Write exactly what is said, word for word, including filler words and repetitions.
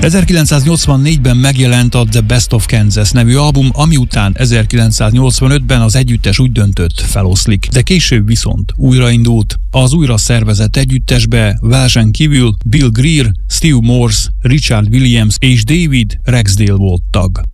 ezerkilencszáznyolcvannégyben megjelent a The Best of Kansas nevű album, ami után ezerkilencszáznyolcvanötben az együttes úgy döntött, feloszlik, de később viszont újraindult. Az újra szervezett együttesbe Welsh-en kívül Bill Greer, Steve Morse, Richard Williams és David Ragsdale volt tag.